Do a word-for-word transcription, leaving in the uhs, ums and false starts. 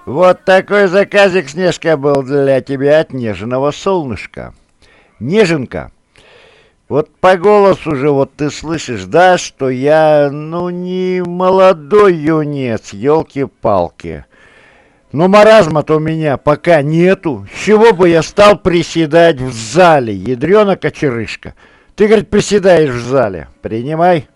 Вот такой заказик, Снежка, был для тебя от нежного солнышка. Неженка, вот по голосу же вот ты слышишь, да, что я, ну, не молодой юнец, елки-палки. Но маразма-то у меня пока нету. С чего бы я стал приседать в зале, ядрёна кочерышка? Ты, говорит, приседаешь в зале. Принимай.